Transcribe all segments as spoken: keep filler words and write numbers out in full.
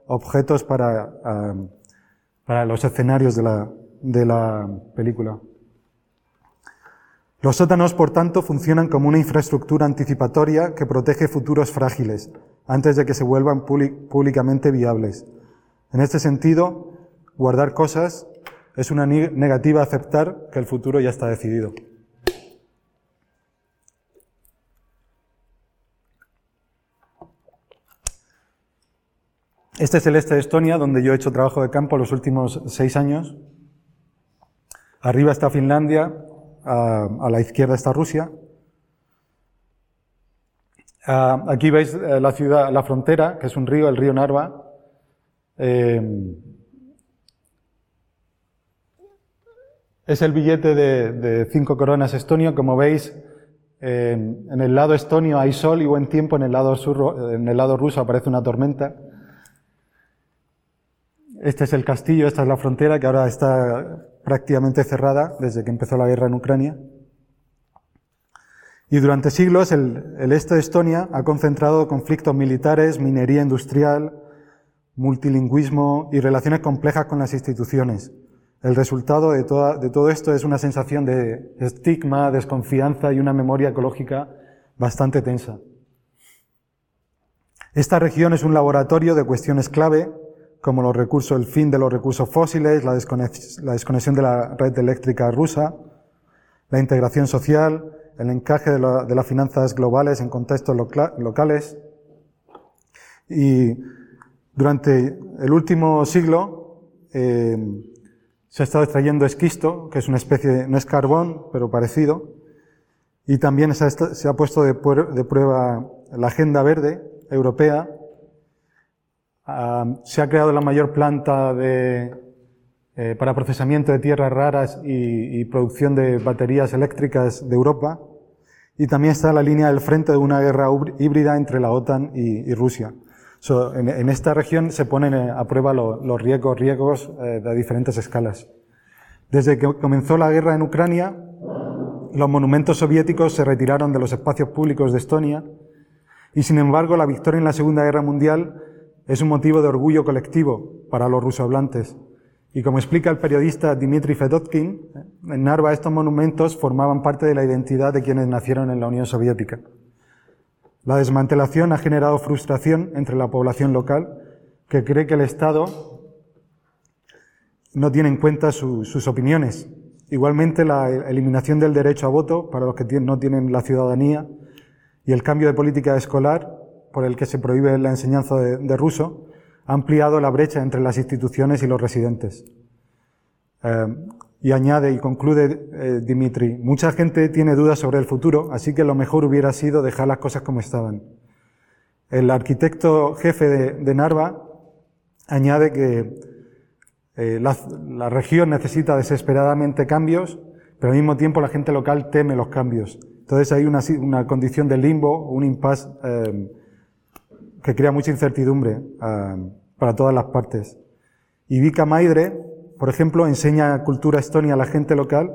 objetos para, uh, para los escenarios de la, de la película. Los sótanos, por tanto, funcionan como una infraestructura anticipatoria que protege futuros frágiles, antes de que se vuelvan públicamente viables. En este sentido, guardar cosas es una negativa a aceptar que el futuro ya está decidido. Este es el este de Estonia, donde yo he hecho trabajo de campo los últimos seis años. Arriba está Finlandia, a, a la izquierda está Rusia. Uh, aquí veis eh, la ciudad, la frontera, que es un río, el río Narva. Eh, es el billete de, de cinco coronas estonio. Como veis, eh, en el lado estonio hay sol y buen tiempo, en el lado sur, en el lado ruso aparece una tormenta. Este es el castillo, esta es la frontera, que ahora está prácticamente cerrada desde que empezó la guerra en Ucrania. Y durante siglos el, el este de Estonia ha concentrado conflictos militares, minería industrial, multilingüismo y relaciones complejas con las instituciones. El resultado de, toda, de todo esto es una sensación de estigma, desconfianza y una memoria ecológica bastante tensa. Esta región es un laboratorio de cuestiones clave, como los recursos, el fin de los recursos fósiles, la desconexión, la desconexión de la red eléctrica rusa, la integración social, el encaje de, la, de las finanzas globales en contextos loca, locales. Y durante el último siglo eh, se ha estado extrayendo esquisto, que es una especie de, no es carbón, pero parecido, y también se ha, se ha puesto de, de prueba la agenda verde europea. Uh, se ha creado la mayor planta de, eh, para procesamiento de tierras raras y, y producción de baterías eléctricas de Europa, y también está la línea del frente de una guerra híbrida entre la OTAN y, y Rusia. So, en, en esta región se ponen a prueba lo, los riesgos, riesgos eh, de diferentes escalas. Desde que comenzó la guerra en Ucrania, los monumentos soviéticos se retiraron de los espacios públicos de Estonia, y sin embargo la victoria en la Segunda Guerra Mundial es un motivo de orgullo colectivo para los rusohablantes. Y como explica el periodista Dmitry Fedotkin, en Narva estos monumentos formaban parte de la identidad de quienes nacieron en la Unión Soviética. La desmantelación ha generado frustración entre la población local, que cree que el Estado no tiene en cuenta su, sus opiniones. Igualmente, la eliminación del derecho a voto para los que no tienen la ciudadanía y el cambio de política escolar, por el que se prohíbe la enseñanza de, de ruso, ha ampliado la brecha entre las instituciones y los residentes. Eh, y añade y concluye eh, Dmitry, mucha gente tiene dudas sobre el futuro, así que lo mejor hubiera sido dejar las cosas como estaban. El arquitecto jefe de, de Narva añade que eh, la, la región necesita desesperadamente cambios, pero al mismo tiempo la gente local teme los cambios. Entonces hay una, una condición de limbo, un impasse eh, que crea mucha incertidumbre uh, para todas las partes. Y Vika Maidre, por ejemplo, enseña cultura estonia a la gente local,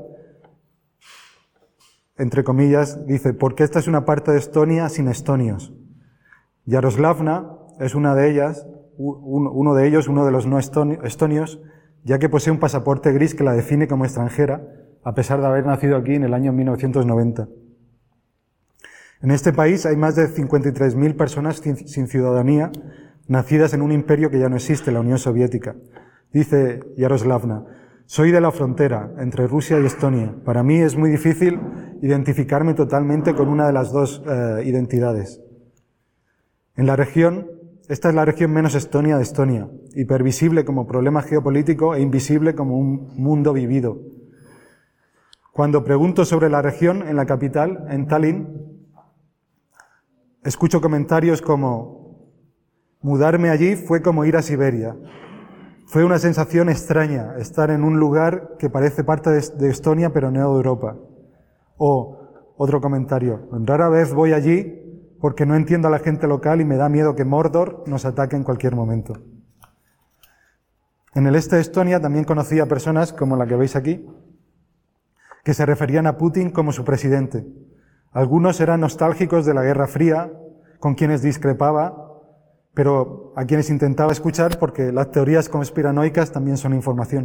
entre comillas, dice, porque esta es una parte de Estonia sin estonios. Yaroslavna es una de ellas, uno de ellos, uno de los no estonios, ya que posee un pasaporte gris que la define como extranjera, a pesar de haber nacido aquí en el año mil novecientos noventa. En este país hay más de cincuenta y tres mil personas sin ciudadanía, nacidas en un imperio que ya no existe, la Unión Soviética. Dice Yaroslavna, soy de la frontera entre Rusia y Estonia. Para mí es muy difícil identificarme totalmente con una de las dos eh, identidades. En la región, esta es la región menos estonia de Estonia, hipervisible como problema geopolítico e invisible como un mundo vivido. Cuando pregunto sobre la región en la capital, en Tallinn, escucho comentarios como, mudarme allí fue como ir a Siberia. Fue una sensación extraña estar en un lugar que parece parte de Estonia pero no de Europa. O, otro comentario, rara vez voy allí porque no entiendo a la gente local y me da miedo que Mordor nos ataque en cualquier momento. En el este de Estonia también conocí a personas, como la que veis aquí, que se referían a Putin como su presidente. Algunos eran nostálgicos de la Guerra Fría, con quienes discrepaba, pero a quienes intentaba escuchar porque las teorías conspiranoicas también son información.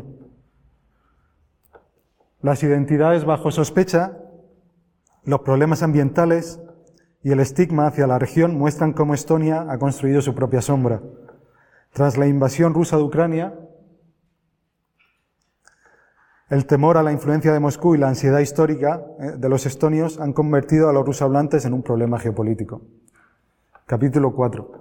Las identidades bajo sospecha, los problemas ambientales y el estigma hacia la región muestran cómo Estonia ha construido su propia sombra. Tras la invasión rusa de Ucrania, el temor a la influencia de Moscú y la ansiedad histórica de los estonios han convertido a los rusohablantes en un problema geopolítico. Capítulo cuatro.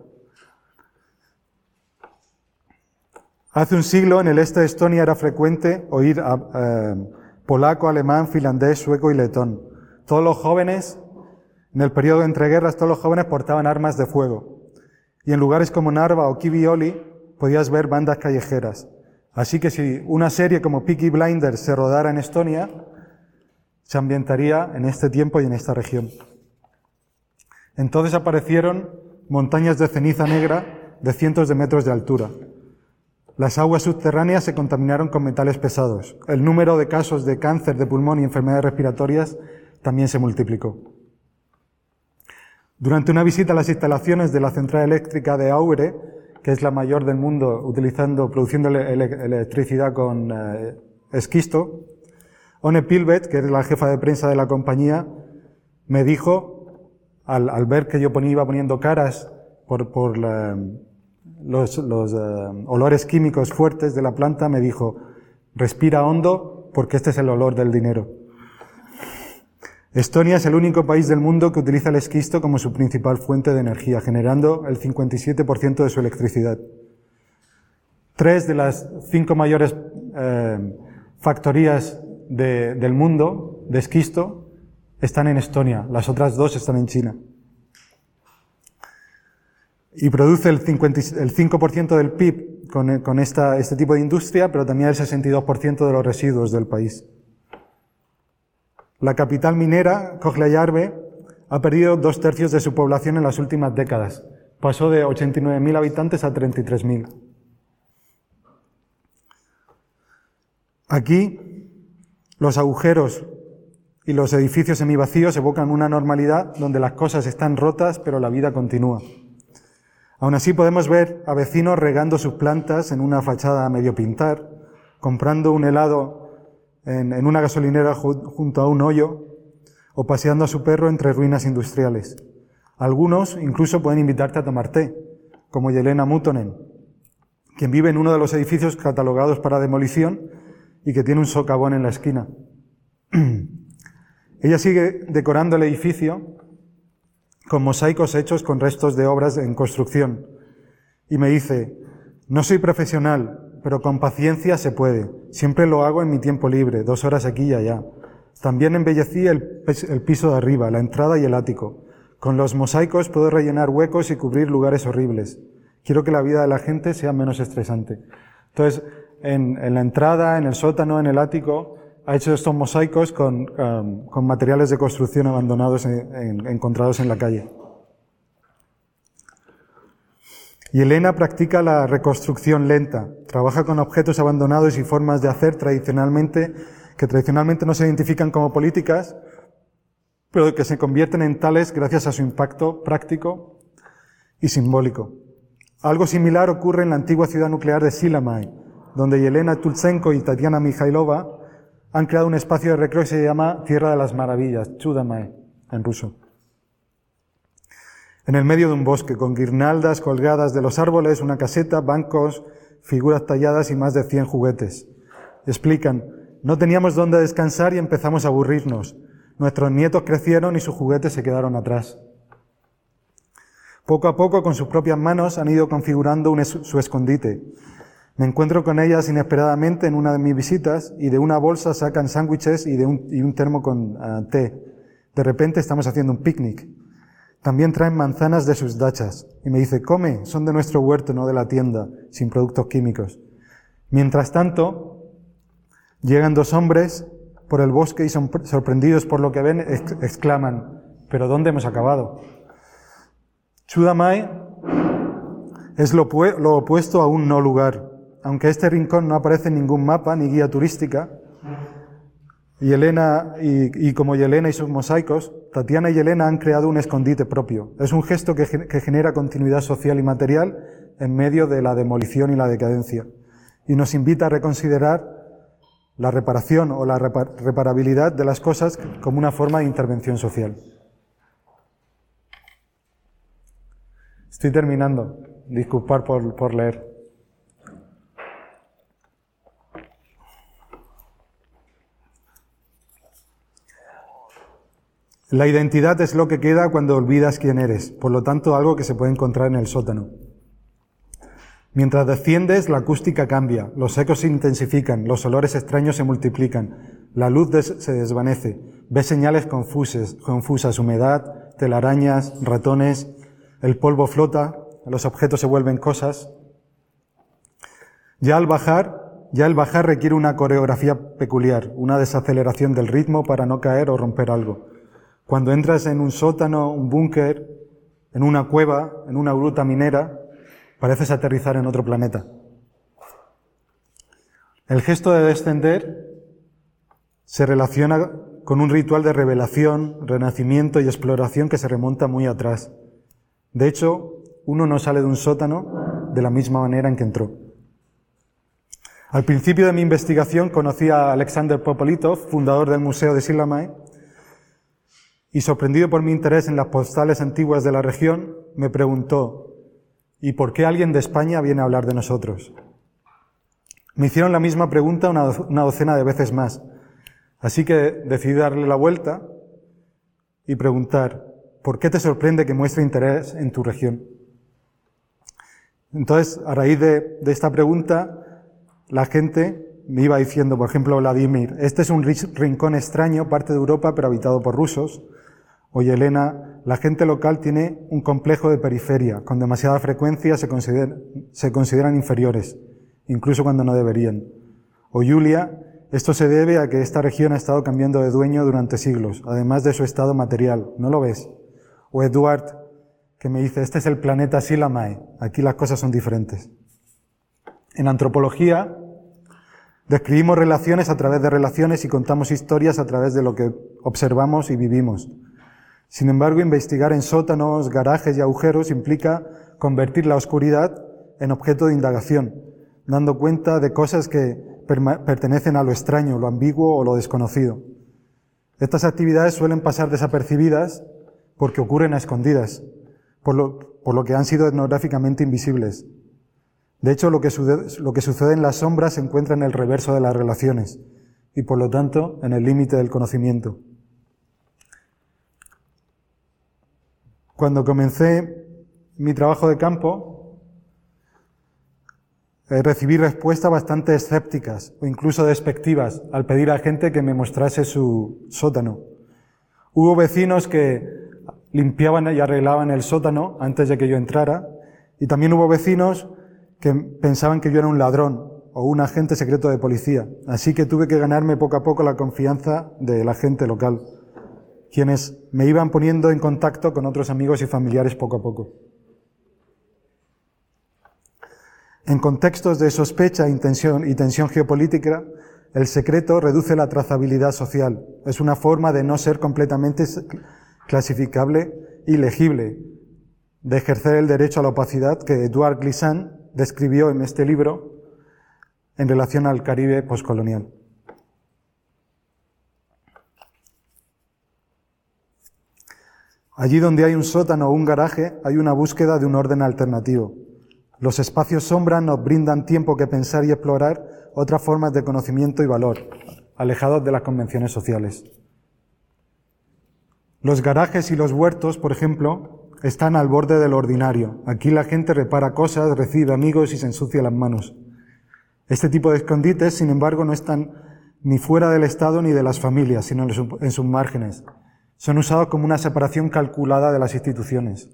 Hace un siglo en el este de Estonia era frecuente oír a, eh, polaco, alemán, finlandés, sueco y letón. Todos los jóvenes, en el periodo de entreguerras, todos los jóvenes portaban armas de fuego. Y en lugares como Narva o Kivioli podías ver bandas callejeras. Así que si una serie como Peaky Blinders se rodara en Estonia, se ambientaría en este tiempo y en esta región. Entonces aparecieron montañas de ceniza negra de cientos de metros de altura. Las aguas subterráneas se contaminaron con metales pesados. El número de casos de cáncer de pulmón y enfermedades respiratorias también se multiplicó. Durante una visita a las instalaciones de la central eléctrica de Aure, que es la mayor del mundo utilizando, produciendo ele ele electricidad con eh, esquisto, One Pilvet, que es la jefa de prensa de la compañía, me dijo, al, al ver que yo ponía, iba poniendo caras por, por la, los, los uh, olores químicos fuertes de la planta, me dijo, respira hondo porque este es el olor del dinero. Estonia es el único país del mundo que utiliza el esquisto como su principal fuente de energía, generando el cincuenta y siete por ciento de su electricidad. Tres de las cinco mayores eh, factorías de, del mundo de esquisto están en Estonia, las otras dos están en China. Y produce el, cincuenta, el cinco por ciento del P I B con, con esta, este tipo de industria, pero también el sesenta y dos por ciento de los residuos del país. La capital minera, Kohtla-Järve, ha perdido dos tercios de su población en las últimas décadas. Pasó de ochenta y nueve mil habitantes a treinta y tres mil. Aquí, los agujeros y los edificios semivacíos evocan una normalidad donde las cosas están rotas, pero la vida continúa. Aún así podemos ver a vecinos regando sus plantas en una fachada a medio pintar, comprando un helado En, en una gasolinera ju, junto a un hoyo, o paseando a su perro entre ruinas industriales. Algunos incluso pueden invitarte a tomar té, como Yelena Mutonen, quien vive en uno de los edificios catalogados para demolición y que tiene un socavón en la esquina. Ella sigue decorando el edificio con mosaicos hechos con restos de obras en construcción, y me dice, no soy profesional, pero con paciencia se puede. Siempre lo hago en mi tiempo libre, dos horas aquí y allá. También embellecí el, el piso de arriba, la entrada y el ático. Con los mosaicos puedo rellenar huecos y cubrir lugares horribles. Quiero que la vida de la gente sea menos estresante. Entonces, en, en la entrada, en el sótano, en el ático, ha hecho estos mosaicos con, um, con materiales de construcción abandonados en, en, encontrados en la calle. Y Elena practica la reconstrucción lenta. Trabaja con objetos abandonados y formas de hacer tradicionalmente, que tradicionalmente no se identifican como políticas, pero que se convierten en tales gracias a su impacto práctico y simbólico. Algo similar ocurre en la antigua ciudad nuclear de Silamay, donde Yelena Tulchenko y Tatiana Mijailova han creado un espacio de recreo que se llama Tierra de las Maravillas, Chudamay, en ruso. En el medio de un bosque, con guirnaldas colgadas de los árboles, una caseta, bancos, figuras talladas y más de cien juguetes. Explican, no teníamos dónde descansar y empezamos a aburrirnos. Nuestros nietos crecieron y sus juguetes se quedaron atrás. Poco a poco, con sus propias manos, han ido configurando un es su escondite. Me encuentro con ellas inesperadamente en una de mis visitas y de una bolsa sacan sándwiches y, de un, y un termo con uh, té. De repente estamos haciendo un picnic. También traen manzanas de sus dachas. Y me dice, come, son de nuestro huerto, no de la tienda, sin productos químicos. Mientras tanto, llegan dos hombres por el bosque y son sorprendidos por lo que ven, ex exclaman, ¿pero dónde hemos acabado? Chudamay es lo, lo opuesto a un no lugar. Aunque este rincón no aparece en ningún mapa ni guía turística, Y, Elena, y, y como Yelena y sus mosaicos, Tatiana y Elena han creado un escondite propio. Es un gesto que, que genera continuidad social y material en medio de la demolición y la decadencia. Y nos invita a reconsiderar la reparación o la repar- reparabilidad de las cosas como una forma de intervención social. Estoy terminando. Disculpar por, por leer. La identidad es lo que queda cuando olvidas quién eres, por lo tanto algo que se puede encontrar en el sótano. Mientras desciendes, la acústica cambia, los ecos se intensifican, los olores extraños se multiplican, la luz des- se desvanece, ves señales confusas, confusas, humedad, telarañas, ratones, el polvo flota, los objetos se vuelven cosas. Ya al bajar, ya el bajar requiere una coreografía peculiar, una desaceleración del ritmo para no caer o romper algo. Cuando entras en un sótano, un búnker, en una cueva, en una gruta minera, pareces aterrizar en otro planeta. El gesto de descender se relaciona con un ritual de revelación, renacimiento y exploración que se remonta muy atrás. De hecho, uno no sale de un sótano de la misma manera en que entró. Al principio de mi investigación conocí a Alexander Popolitov, fundador del Museo de Silamay, y sorprendido por mi interés en las postales antiguas de la región, me preguntó: ¿y por qué alguien de España viene a hablar de nosotros? Me hicieron la misma pregunta una, do- una docena de veces más, así que decidí darle la vuelta y preguntar: ¿por qué te sorprende que muestre interés en tu región? Entonces, a raíz de, de esta pregunta, la gente me iba diciendo, por ejemplo, Vladimir, este es un rincón extraño, parte de Europa, pero habitado por rusos. O Yelena, la gente local tiene un complejo de periferia, con demasiada frecuencia se, consider, se consideran inferiores, incluso cuando no deberían. O Julia, esto se debe a que esta región ha estado cambiando de dueño durante siglos, además de su estado material, ¿no lo ves? O Eduard, que me dice, este es el planeta Silamay, aquí las cosas son diferentes. En antropología, describimos relaciones a través de relaciones y contamos historias a través de lo que observamos y vivimos. Sin embargo, investigar en sótanos, garajes y agujeros implica convertir la oscuridad en objeto de indagación, dando cuenta de cosas que pertenecen a lo extraño, lo ambiguo o lo desconocido. Estas actividades suelen pasar desapercibidas porque ocurren a escondidas, por lo, por lo que han sido etnográficamente invisibles. De hecho, lo que, sucede, lo que sucede en las sombras se encuentra en el reverso de las relaciones y, por lo tanto, en el límite del conocimiento. Cuando comencé mi trabajo de campo, eh, recibí respuestas bastante escépticas o incluso despectivas al pedir a gente que me mostrase su sótano. Hubo vecinos que limpiaban y arreglaban el sótano antes de que yo entrara, y también hubo vecinos que pensaban que yo era un ladrón o un agente secreto de policía. Así que tuve que ganarme poco a poco la confianza de la gente local, quienes me iban poniendo en contacto con otros amigos y familiares poco a poco. En contextos de sospecha y tensión, y tensión geopolítica, el secreto reduce la trazabilidad social. Es una forma de no ser completamente clasificable y legible, de ejercer el derecho a la opacidad que Edouard Glissant describió en este libro en relación al Caribe poscolonial. Allí donde hay un sótano o un garaje, hay una búsqueda de un orden alternativo. Los espacios sombra nos brindan tiempo que pensar y explorar otras formas de conocimiento y valor, alejados de las convenciones sociales. Los garajes y los huertos, por ejemplo, están al borde de lo ordinario. Aquí la gente repara cosas, recibe amigos y se ensucia las manos. Este tipo de escondites, sin embargo, no están ni fuera del Estado ni de las familias, sino en sus márgenes. Son usados como una separación calculada de las instituciones.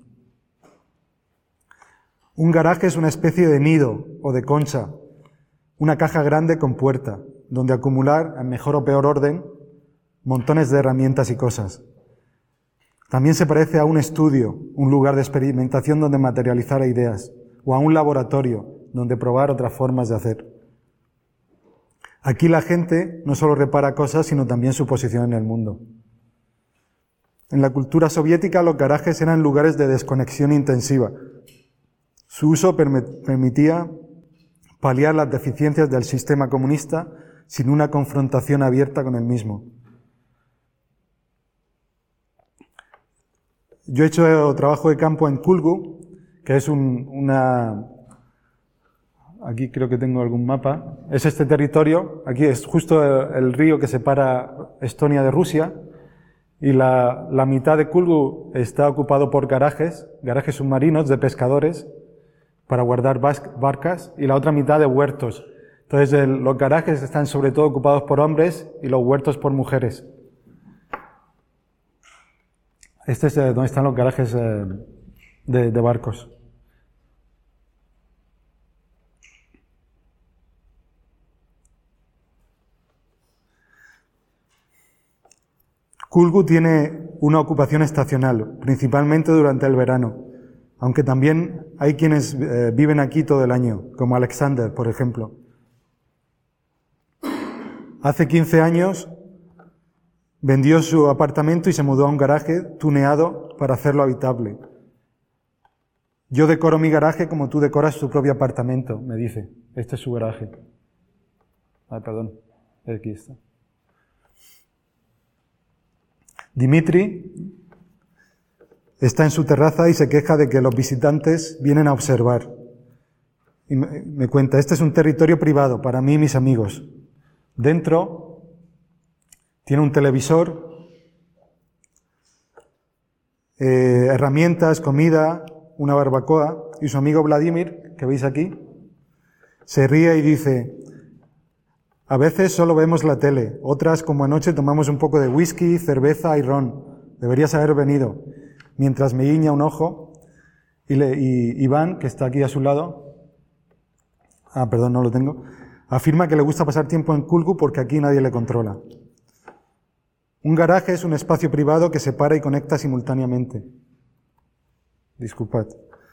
Un garaje es una especie de nido o de concha, una caja grande con puerta, donde acumular, en mejor o peor orden, montones de herramientas y cosas. También se parece a un estudio, un lugar de experimentación donde materializar ideas, o a un laboratorio, donde probar otras formas de hacer. Aquí la gente no solo repara cosas, sino también su posición en el mundo. En la cultura soviética, los garajes eran lugares de desconexión intensiva. Su uso permitía paliar las deficiencias del sistema comunista sin una confrontación abierta con el mismo. Yo he hecho trabajo de campo en Kulgu, que es un, una... Aquí creo que tengo algún mapa. Es este territorio. Aquí es justo el, el río que separa Estonia de Rusia. Y la, la mitad de Kulgu está ocupado por garajes, garajes submarinos de pescadores para guardar barcas, y la otra mitad de huertos. Entonces el, los garajes están sobre todo ocupados por hombres y los huertos por mujeres. Este es donde están los garajes eh, de, de barcos. Kulgu tiene una ocupación estacional, principalmente durante el verano, aunque también hay quienes eh, viven aquí todo el año, como Alexander, por ejemplo. Hace quince años vendió su apartamento y se mudó a un garaje tuneado para hacerlo habitable. Yo decoro mi garaje como tú decoras tu propio apartamento, me dice. Este es su garaje. Ah, perdón. Aquí está. Dimitri está en su terraza y se queja de que los visitantes vienen a observar. Y me, me cuenta, este es un territorio privado para mí y mis amigos. Dentro tiene un televisor, eh, herramientas, comida, una barbacoa, y su amigo Vladimir, que veis aquí, se ríe y dice: a veces solo vemos la tele, otras, como anoche, tomamos un poco de whisky, cerveza y ron. Deberías haber venido. Mientras me guiña un ojo, y, le, y Iván, que está aquí a su lado, ah, perdón, no lo tengo, afirma que le gusta pasar tiempo en Kulgu porque aquí nadie le controla. Un garaje es un espacio privado que separa y conecta simultáneamente. Disculpad.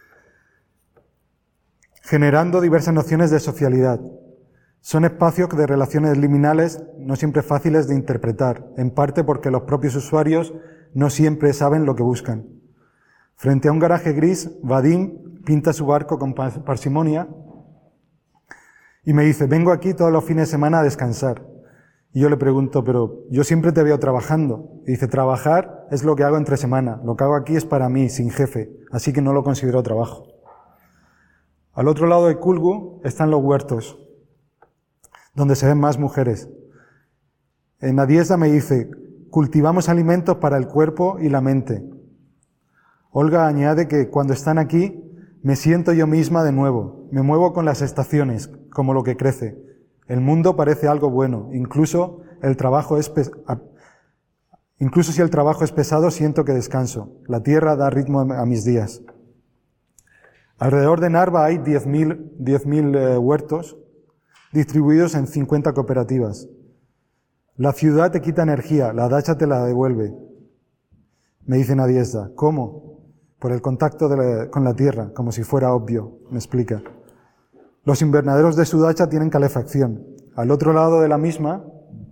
Generando diversas nociones de socialidad. Son espacios de relaciones liminales no siempre fáciles de interpretar, en parte porque los propios usuarios no siempre saben lo que buscan. Frente a un garaje gris, Vadim pinta su barco con parsimonia y me dice: vengo aquí todos los fines de semana a descansar. Y yo le pregunto: pero yo siempre te veo trabajando. Y dice: trabajar es lo que hago entre semana, lo que hago aquí es para mí, sin jefe, así que no lo considero trabajo. Al otro lado de Kulgu están los huertos, donde se ven más mujeres. En Nadiezda me dice: cultivamos alimentos para el cuerpo y la mente. Olga añade que cuando están aquí me siento yo misma de nuevo, me muevo con las estaciones, como lo que crece. El mundo parece algo bueno, incluso el trabajo es pes- incluso si el trabajo es pesado, siento que descanso. La tierra da ritmo a mis días. Alrededor de Narva hay diez mil eh, huertos distribuidos en cincuenta cooperativas. La ciudad te quita energía, la dacha te la devuelve. Me dice Nadiezda. ¿Cómo? Por el contacto de la, con la tierra, como si fuera obvio, me explica. Los invernaderos de su dacha tienen calefacción. Al otro lado de la misma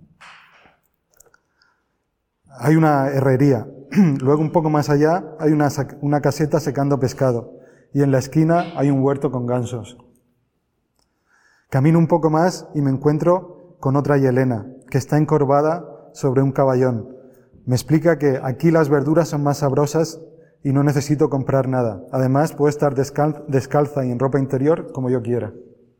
hay una herrería. Luego, un poco más allá, hay una, una caseta secando pescado. Y en la esquina hay un huerto con gansos. Camino un poco más y me encuentro con otra Yelena, que está encorvada sobre un caballón. Me explica que aquí las verduras son más sabrosas y no necesito comprar nada. Además, puedo estar descal- descalza y en ropa interior como yo quiera.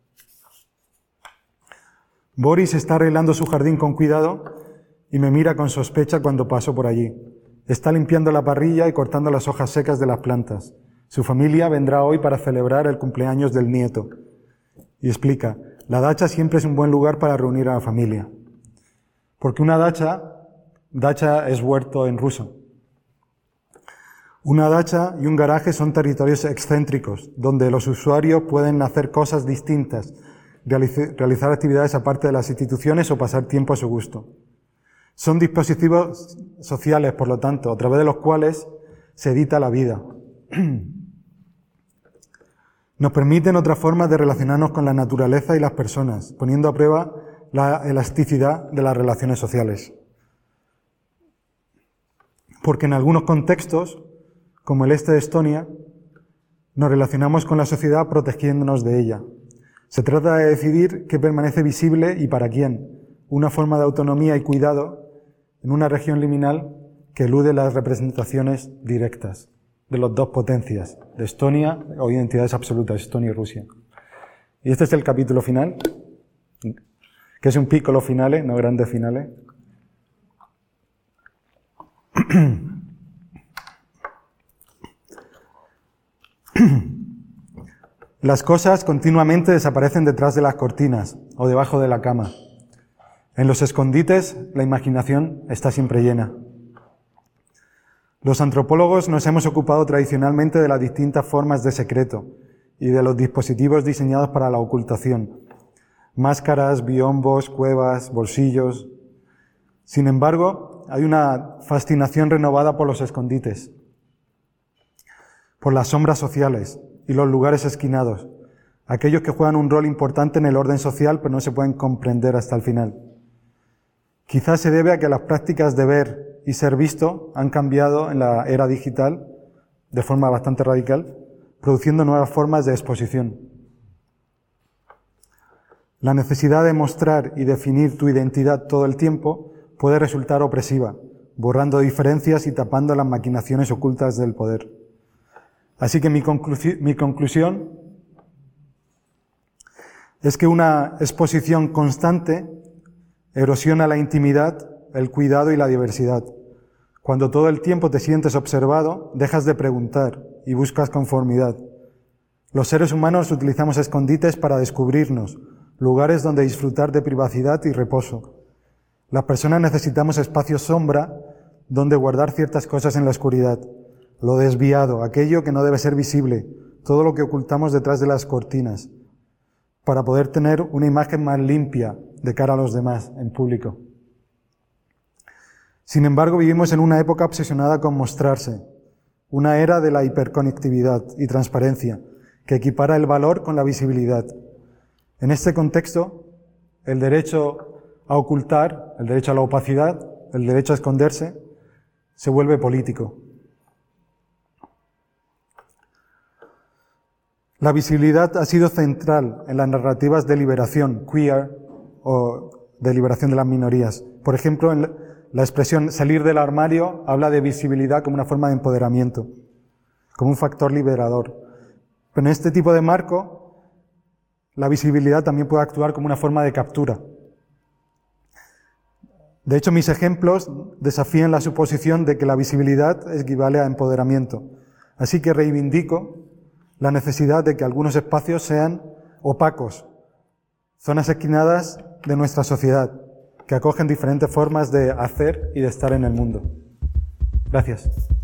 Boris está arreglando su jardín con cuidado y me mira con sospecha cuando paso por allí. Está limpiando la parrilla y cortando las hojas secas de las plantas. Su familia vendrá hoy para celebrar el cumpleaños del nieto. Y explica: la dacha siempre es un buen lugar para reunir a la familia. Porque una dacha, dacha es huerto en ruso. Una dacha y un garaje son territorios excéntricos, donde los usuarios pueden hacer cosas distintas, realizar actividades aparte de las instituciones o pasar tiempo a su gusto. Son dispositivos sociales, por lo tanto, a través de los cuales se edita la vida. Nos permiten otras formas de relacionarnos con la naturaleza y las personas, poniendo a prueba la elasticidad de las relaciones sociales. Porque en algunos contextos, como el este de Estonia, nos relacionamos con la sociedad protegiéndonos de ella. Se trata de decidir qué permanece visible y para quién, una forma de autonomía y cuidado en una región liminal que elude las representaciones directas de las dos potencias, de Estonia o identidades absolutas, Estonia y Rusia. Y este es el capítulo final, que es un piccolo finale, no grande finale. Las cosas continuamente desaparecen detrás de las cortinas o debajo de la cama. En los escondites, la imaginación está siempre llena. Los antropólogos nos hemos ocupado tradicionalmente de las distintas formas de secreto y de los dispositivos diseñados para la ocultación. Máscaras, biombos, cuevas, bolsillos. Sin embargo, hay una fascinación renovada por los escondites, por las sombras sociales y los lugares esquinados, aquellos que juegan un rol importante en el orden social pero no se pueden comprender hasta el final. Quizás se debe a que las prácticas de ver y ser visto han cambiado en la era digital de forma bastante radical, produciendo nuevas formas de exposición. La necesidad de mostrar y definir tu identidad todo el tiempo puede resultar opresiva, borrando diferencias y tapando las maquinaciones ocultas del poder. Así que mi, conclu- mi conclusión es que una exposición constante erosiona la intimidad, el cuidado y la diversidad. Cuando todo el tiempo te sientes observado, dejas de preguntar y buscas conformidad. Los seres humanos utilizamos escondites para descubrirnos, lugares donde disfrutar de privacidad y reposo. Las personas necesitamos espacios sombra donde guardar ciertas cosas en la oscuridad. Lo desviado, aquello que no debe ser visible, todo lo que ocultamos detrás de las cortinas, para poder tener una imagen más limpia de cara a los demás, en público. Sin embargo, vivimos en una época obsesionada con mostrarse, una era de la hiperconectividad y transparencia, que equipara el valor con la visibilidad. En este contexto, el derecho a ocultar, el derecho a la opacidad, el derecho a esconderse, se vuelve político. La visibilidad ha sido central en las narrativas de liberación queer o de liberación de las minorías. Por ejemplo, en la expresión salir del armario habla de visibilidad como una forma de empoderamiento, como un factor liberador. Pero en este tipo de marco, la visibilidad también puede actuar como una forma de captura. De hecho, mis ejemplos desafían la suposición de que la visibilidad equivale a empoderamiento. Así que reivindico la necesidad de que algunos espacios sean opacos, zonas esquinadas de nuestra sociedad, que acogen diferentes formas de hacer y de estar en el mundo. Gracias.